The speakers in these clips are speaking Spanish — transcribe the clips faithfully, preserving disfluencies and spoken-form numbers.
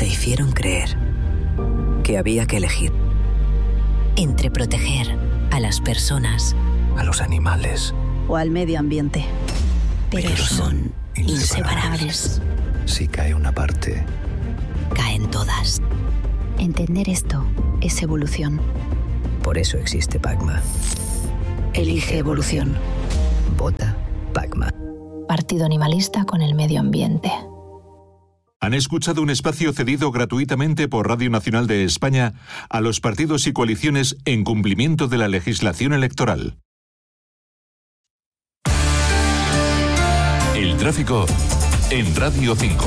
te hicieron creer que había que elegir entre proteger a las personas, a los animales o al medio ambiente. Pero, Pero son inseparables. Si cae una parte, caen todas. Entender esto es evolución. Por eso existe Pacma. Elige evolución. Vota Pacma. Partido Animalista con el medio ambiente. Han escuchado un espacio cedido gratuitamente por Radio Nacional de España a los partidos y coaliciones en cumplimiento de la legislación electoral. El tráfico en Radio cinco.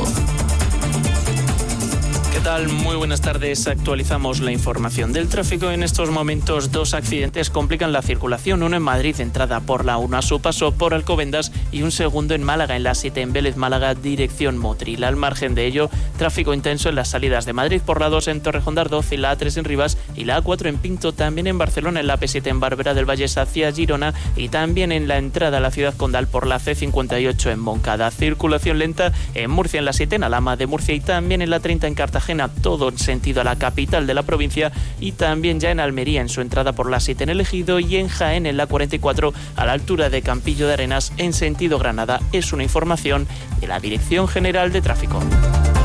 ¿Qué tal? Muy buenas tardes. Actualizamos la información del tráfico. En estos momentos, dos accidentes complican la circulación. Uno en Madrid, entrada por la uno a su paso por Alcobendas, y un segundo en Málaga, en la siete en Vélez Málaga, dirección Motril. Al margen de ello, tráfico intenso en las salidas de Madrid por la dos en Torrejón de Ardoz y la A tres en Rivas y la A cuatro en Pinto, también en Barcelona, en la P siete en Barberá del Vallés hacia Girona y también en la entrada a la ciudad condal por la C cincuenta y ocho en Moncada. Circulación lenta en Murcia, en la siete en Alhama de Murcia y también en la treinta en Cartagena, todo en sentido a la capital de la provincia, y también ya en Almería en su entrada por la siete en El Ejido y en Jaén en la cuarenta y cuatro a la altura de Campillo de Arenas en sentido Granada. Es una información de la Dirección General de Tráfico.